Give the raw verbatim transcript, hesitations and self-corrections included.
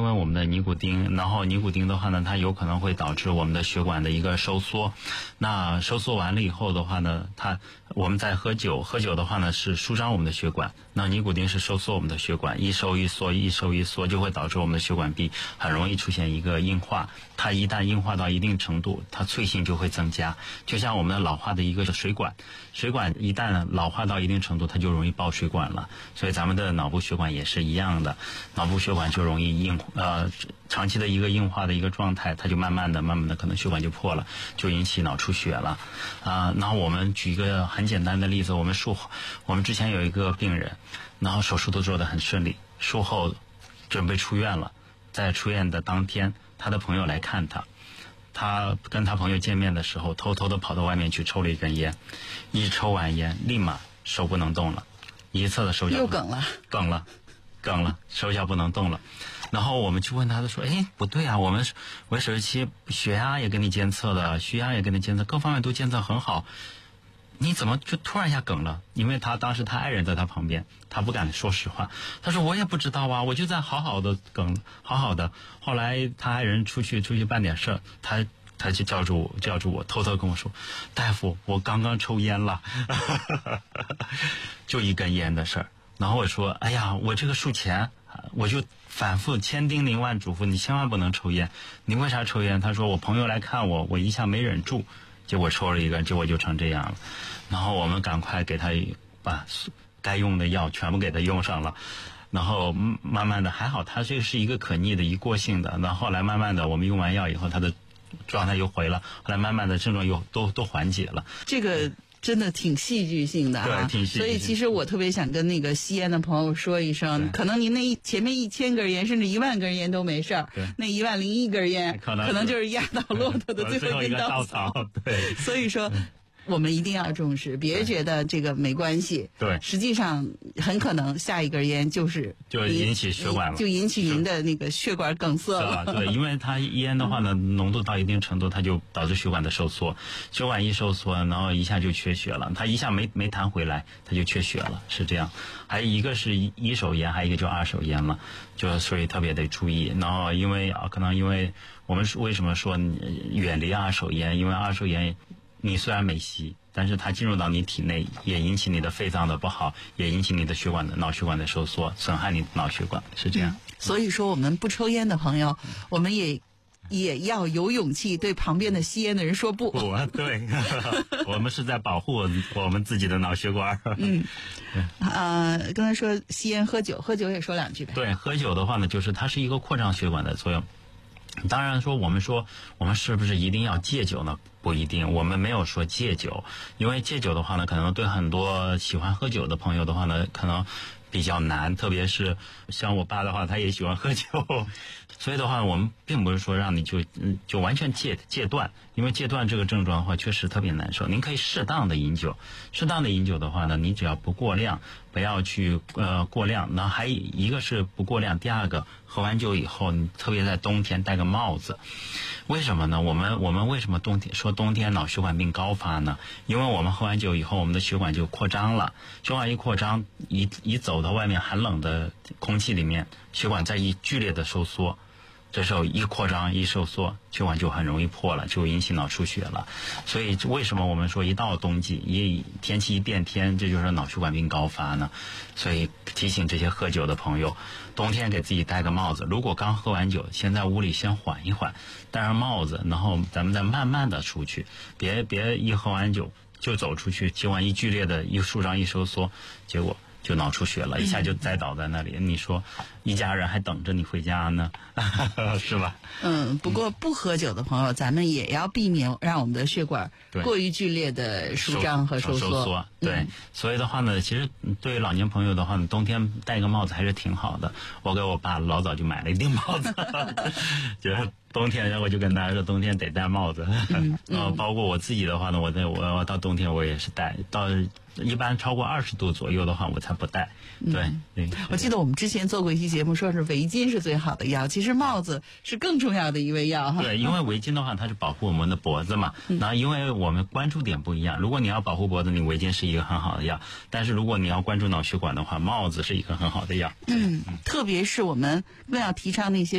因为我们的尼古丁，然后尼古丁的话呢，它有可能会导致我们的血管的一个收缩。那收缩完了以后的话呢，它我们在喝酒，喝酒的话呢是舒张我们的血管，那尼古丁是收缩我们的血管，一收一缩，一收一缩，就会导致我们的血管壁很容易出现一个硬化。它一旦硬化到一定程度，它脆性就会增加，就像我们的老化的一个水管，水管一旦老化到一定程度，它就容易爆水管了。所以咱们的脑部血管也是一样的，脑部血管就容易硬，呃，长期的一个硬化的一个状态，它就慢慢的、慢慢的可能血管就破了，就引起脑出血了。啊、呃，那我们举一个很简单的例子，我们术后，我们之前有一个病人，然后手术都做得很顺利，术后准备出院了，在出院的当天，他的朋友来看他，他跟他朋友见面的时候，偷偷的跑到外面去抽了一根烟，一抽完烟，立马手不能动了，一侧的手脚又梗了， 梗了，梗了，手脚不能动了。然后我们去问他，他说：“哎，不对啊，我们维持期血压也给你监测的，血压也给你监测，各方面都监测很好。”你怎么就突然一下梗了？因为他当时他爱人在他旁边，他不敢说实话。他说我也不知道啊，我就在好好的梗，好好的。后来他爱人出去出去办点事儿，他他就叫住我，叫住我，偷偷跟我说：“大夫，我刚刚抽烟了。”就一根烟的事儿。然后我说：“哎呀，我这个术前我就反复千叮咛万嘱咐，你千万不能抽烟。你为啥抽烟？”他说：“我朋友来看我，我一下没忍住。”结果抽了一根，结果就成这样了。然后我们赶快给他把该用的药全部给他用上了。然后慢慢的，还好他这个是一个可逆的一过性的。然后后来慢慢的，我们用完药以后，他的状态又回了。后来慢慢的症状又都都缓解了。 这个真的挺戏剧性的啊， 对，挺戏剧性。 所以其实我特别想跟那个吸烟的朋友说一声，可能您那一前面一千根烟，甚至一万根烟都没事儿，那一万零一根烟可能可能就是压倒骆驼的最后一根稻草。 对， 所以说。我们一定要重视，别觉得这个没关系。 对， 实际上很可能下一根烟就是就引起血管了， 就引起您的那个血管梗塞了。 对，因为它烟的话呢，浓度到一定程度，它就导致血管的收缩，血管一收缩，然后一下就缺血了，它一下没没弹回来，它就缺血了，是这样。还有一个是一手烟，还有一个就二手烟了，就所以特别得注意。然后因为啊，可能因为我们为什么说远离二手烟？因为二手烟。你虽然没吸，但是它进入到你体内，也引起你的肺脏的不好，也引起你的血管的脑血管的收缩，损害你脑血管，是这样。 嗯、所以说，我们不抽烟的朋友，我们也也要有勇气对旁边的吸烟的人说不。 不，对，我们是在保护我们自己的脑血管。 嗯，啊、呃，刚才说吸烟喝酒，喝酒也说两句呗。 对，喝酒的话呢，就是它是一个扩张血管的作用。当然说，我们说我们是不是一定要戒酒呢？不一定，我们没有说戒酒，因为戒酒的话呢，可能对很多喜欢喝酒的朋友的话呢，可能比较难，特别是像我爸的话，他也喜欢喝酒，所以的话，我们并不是说让你就嗯就完全戒戒断，因为戒断这个症状的话，确实特别难受。您可以适当的饮酒，适当的饮酒的话呢，你只要不过量，不要去呃过量。那还一个是不过量，第二个喝完酒以后，你特别在冬天戴个帽子，为什么呢？我们我们为什么冬天说冬天脑血管病高发呢？因为我们喝完酒以后，我们的血管就扩张了，血管一扩张，一一走到外面寒冷的空气里面，血管在一剧烈的收缩。这时候一扩张一收缩，血管就很容易破了，就引起脑出血了。所以为什么我们说一到冬季，一天气一变天，这就是脑血管病高发呢？所以提醒这些喝酒的朋友，冬天给自己戴个帽子。如果刚喝完酒，先在屋里先缓一缓，戴上帽子，然后咱们再慢慢的出去，别别一喝完酒就走出去，血管一剧烈的一舒张一收缩，结果就脑出血了，一下就栽倒在那里。嗯、你说一家人还等着你回家呢，是吧？ 嗯，不过不喝酒的朋友，咱们也要避免让我们的血管过于剧烈的舒张和收缩。 收缩对、嗯，所以的话呢，其实对于老年朋友的话呢，冬天戴个帽子还是挺好的。我给我爸老早就买了一顶帽子，就是冬天我就跟大家说，冬天得戴帽子。嗯，嗯呃，包括我自己的话呢，我在我到冬天我也是戴，到一般超过二十度左右的话，我才不戴。对，嗯、对。 我记得我们之前做过一期节目，说是围巾是最好的药，其实帽子是更重要的一味药哈。 对，因为围巾的话，它是保护我们的脖子嘛。嗯、然后，因为我们关注点不一样，如果你要保护脖子，你围巾是一个很好的药；但是如果你要关注脑血管的话，帽子是一个很好的药。 嗯，特别是我们更要提倡那些。